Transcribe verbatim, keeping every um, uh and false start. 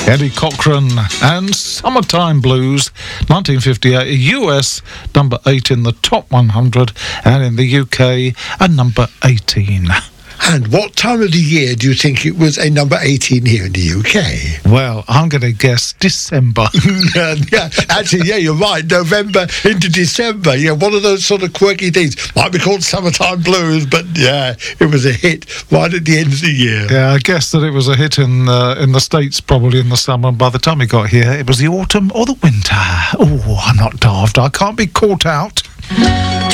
Eddie Cochran and Summertime Blues, nineteen fifty-eight, a U S number eight in the top one hundred, and in the U K a number eighteen. And what time of the year do you think it was a number eighteen here in the U K? Well, I'm going to guess December. yeah, yeah, actually, yeah, you're right. November into December. Yeah, one of those sort of quirky things. Might be called Summertime Blues, but yeah, it was a hit right at the end of the year. Yeah, I guess that it was a hit in uh, in the States probably in the summer. And by the time we got here, it was the autumn or the winter. Oh, I'm not daft. I can't be caught out.